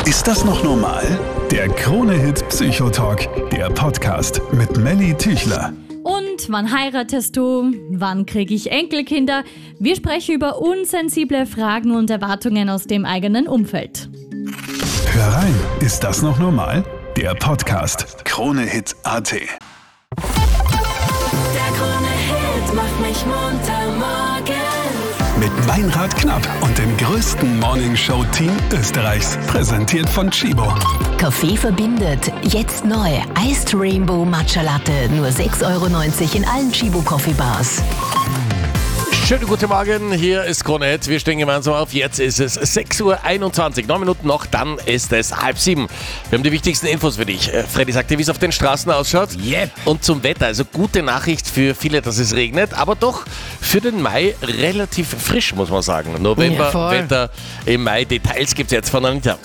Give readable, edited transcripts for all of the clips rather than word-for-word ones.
Ist das noch normal? Der Krone-Hit Psychotalk, der Podcast mit Melly Tüchler. Und wann heiratest du? Wann kriege ich Enkelkinder? Wir sprechen über unsensible Fragen und Erwartungen aus dem eigenen Umfeld. Hör rein, ist das noch normal? Der Podcast Krone-Hit.at. Der Krone-Hit macht mich munter morgen. Mit Meinrad Knapp und dem größten Morningshow-Team Österreichs. Präsentiert von Chibo. Kaffee verbindet. Jetzt neu. Iced Rainbow Matcha Latte. Nur 6,90 € in allen Chibo Coffee Bars. Schönen guten Morgen, hier ist Krone-Hit. Wir stehen gemeinsam auf. Jetzt ist es 6:21 Uhr. 9 Minuten noch, dann ist es 6:30. Wir haben die wichtigsten Infos für dich. Freddy sagt dir, wie es auf den Straßen ausschaut. Yep. Und zum Wetter. Also gute Nachricht für viele, dass es regnet, aber doch für den Mai relativ frisch, muss man sagen. November-Wetter im Mai. Details gibt es jetzt von Anita.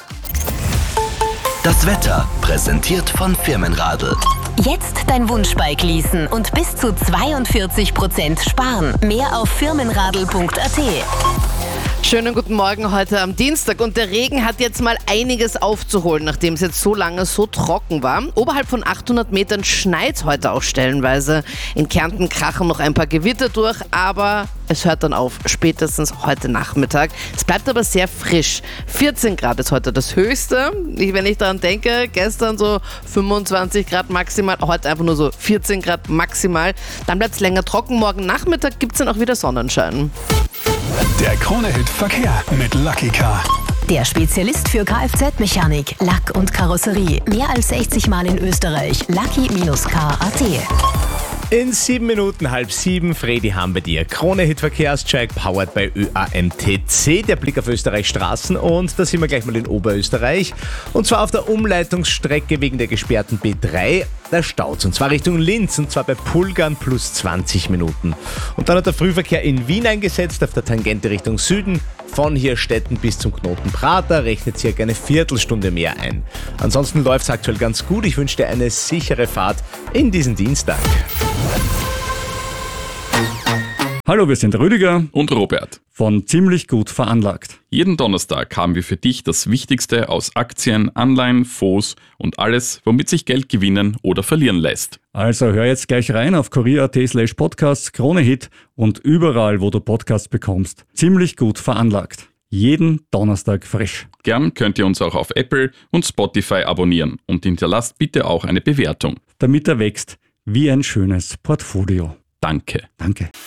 Das Wetter präsentiert von Firmenradl. Jetzt dein Wunschbike leasen und bis zu 42% sparen. Mehr auf firmenradl.at. Schönen guten Morgen heute am Dienstag und der Regen hat jetzt mal einiges aufzuholen, nachdem es jetzt so lange so trocken war. Oberhalb von 800 Metern schneit heute auch stellenweise. In Kärnten krachen noch ein paar Gewitter durch, aber es hört dann auf, spätestens heute Nachmittag. Es bleibt aber sehr frisch. 14 Grad ist heute das Höchste. Wenn ich daran denke, gestern so 25 Grad maximal, heute einfach nur so 14 Grad maximal. Dann bleibt es länger trocken. Morgen Nachmittag gibt es dann auch wieder Sonnenschein. Der Krone-Hit Verkehr mit Lucky Car. Der Spezialist für Kfz-Mechanik, Lack und Karosserie. Mehr als 60 Mal in Österreich. Lucky-car.at. In 7 Minuten 6:30, Freddy haben wir dir. Krone-Hit Verkehrscheck, powered by ÖAMTC. Der Blick auf Österreichs Straßen und da sind wir gleich mal in Oberösterreich. Und zwar auf der Umleitungsstrecke wegen der gesperrten B3. Da staut's und zwar Richtung Linz und zwar bei Pulgern plus 20 Minuten. Und dann hat der Frühverkehr in Wien eingesetzt auf der Tangente Richtung Süden. Von Hirstetten bis zum Knoten Prater rechnet circa eine Viertelstunde mehr ein. Ansonsten läuft's aktuell ganz gut. Ich wünsche dir eine sichere Fahrt in diesen Dienstag. Hallo, wir sind Rüdiger und Robert von Ziemlich gut veranlagt. Jeden Donnerstag haben wir für dich das Wichtigste aus Aktien, Anleihen, Fonds und alles, womit sich Geld gewinnen oder verlieren lässt. Also hör jetzt gleich rein auf kurier.at/podcasts, Krone-Hit und überall, wo du Podcasts bekommst. Ziemlich gut veranlagt. Jeden Donnerstag frisch. Gern könnt ihr uns auch auf Apple und Spotify abonnieren und hinterlasst bitte auch eine Bewertung. Damit er wächst wie ein schönes Portfolio. Danke. Danke.